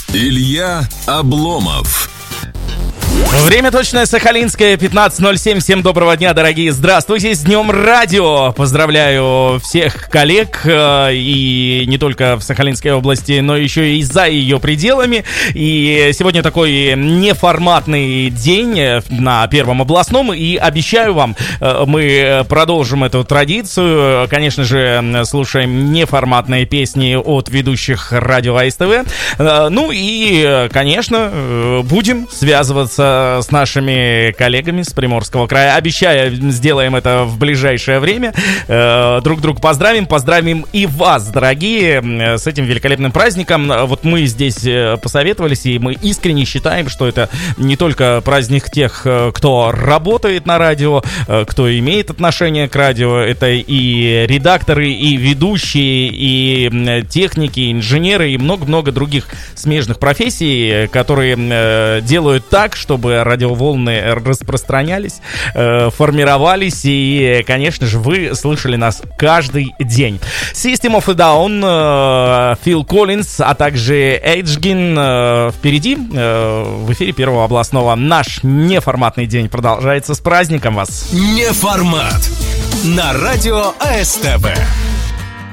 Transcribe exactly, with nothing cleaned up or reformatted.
Илья Обломов. Время точное, сахалинское, пятнадцать ноль семь. Всем доброго дня, дорогие. Здравствуйте, с Днем Радио. Поздравляю всех коллег, э, и не только в Сахалинской области, но еще и за ее пределами. И сегодня такой неформатный день на Первом областном. И обещаю вам, э, мы продолжим эту традицию. Конечно же, слушаем неформатные песни от ведущих радио АСТВ. Э, ну и, конечно, будем связываться с нашими коллегами с Приморского края. Обещаю, сделаем это в ближайшее время. Э, друг друга поздравим, поздравим и вас, дорогие, с этим великолепным праздником. Вот мы здесь посоветовались, и мы искренне считаем, что это не только праздник тех, кто работает на радио, кто имеет отношение к радио. Это и редакторы, и ведущие, и техники, инженеры, и много-много других смежных профессий, которые делают так, чтобы чтобы радиоволны распространялись, э, формировались, и, конечно же, вы слышали нас каждый день. System of a Down, э, Фил Коллинз, а также Эйджгин э, впереди, э, в эфире Первого областного. Наш неформатный день продолжается. С праздником вас! Неформат на радио АСТВ.